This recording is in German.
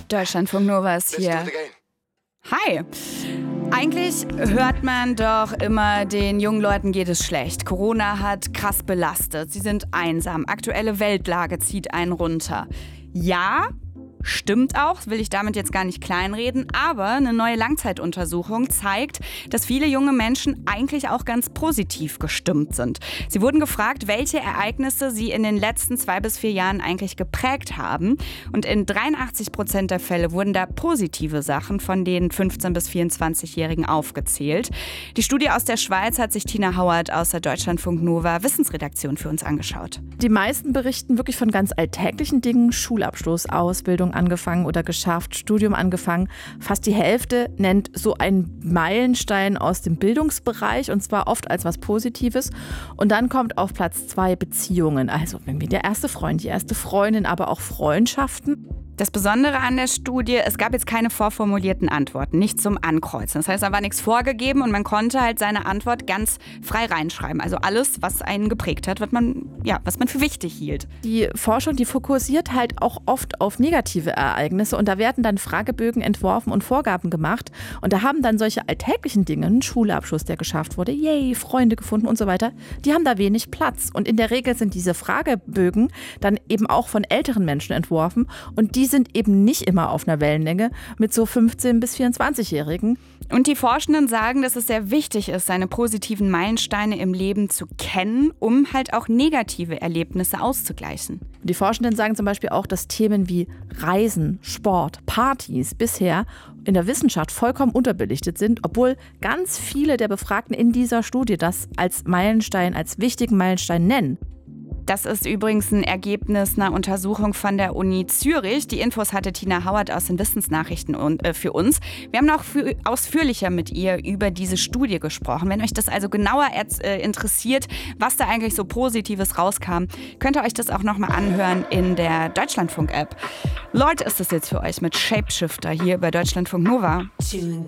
Deutschlandfunk Nova ist hier. Hi! Eigentlich hört man doch immer, den jungen Leuten geht es schlecht. Corona hat krass belastet. Sie sind einsam. Aktuelle Weltlage zieht einen runter. Ja, stimmt auch, will ich damit jetzt gar nicht kleinreden, aber eine neue Langzeituntersuchung zeigt, dass viele junge Menschen eigentlich auch ganz positiv gestimmt sind. Sie wurden gefragt, welche Ereignisse sie in den letzten 2 bis 4 Jahren eigentlich geprägt haben. Und in 83% der Fälle wurden da positive Sachen von den 15- bis 24-Jährigen aufgezählt. Die Studie aus der Schweiz hat sich Tina Hauert aus der Deutschlandfunk Nova Wissensredaktion für uns angeschaut. Die meisten berichten wirklich von ganz alltäglichen Dingen, Schulabschluss, Ausbildung angefangen oder geschafft, Studium angefangen. Fast die Hälfte nennt so einen Meilenstein aus dem Bildungsbereich und zwar oft als was Positives. Und dann kommt auf Platz 2 Beziehungen, also irgendwie der erste Freund, die erste Freundin, aber auch Freundschaften. Das Besondere an der Studie, es gab jetzt keine vorformulierten Antworten, nichts zum Ankreuzen. Das heißt, da war nichts vorgegeben und man konnte halt seine Antwort ganz frei reinschreiben. Also alles, was einen geprägt hat, was man für wichtig hielt. Die Forschung, die fokussiert halt auch oft auf negative Ereignisse und da werden dann Fragebögen entworfen und Vorgaben gemacht. Und da haben dann solche alltäglichen Dinge, ein Schulabschluss, der geschafft wurde, yay, Freunde gefunden und so weiter, die haben da wenig Platz. Und in der Regel sind diese Fragebögen dann eben auch von älteren Menschen entworfen und die sind eben nicht immer auf einer Wellenlänge mit so 15- bis 24-Jährigen. Und die Forschenden sagen, dass es sehr wichtig ist, seine positiven Meilensteine im Leben zu kennen, um halt auch negative Erlebnisse auszugleichen. Die Forschenden sagen zum Beispiel auch, dass Themen wie Reisen, Sport, Partys bisher in der Wissenschaft vollkommen unterbelichtet sind, obwohl ganz viele der Befragten in dieser Studie das als Meilenstein, als wichtigen Meilenstein nennen. Das ist übrigens ein Ergebnis einer Untersuchung von der Uni Zürich. Die Infos hatte Tina Hauert aus den Wissensnachrichten für uns. Wir haben noch ausführlicher mit ihr über diese Studie gesprochen. Wenn euch das also genauer interessiert, was da eigentlich so Positives rauskam, könnt ihr euch das auch nochmal anhören in der Deutschlandfunk-App. Lord ist es jetzt für euch mit Shapeshifter hier bei Deutschlandfunk Nova. Tune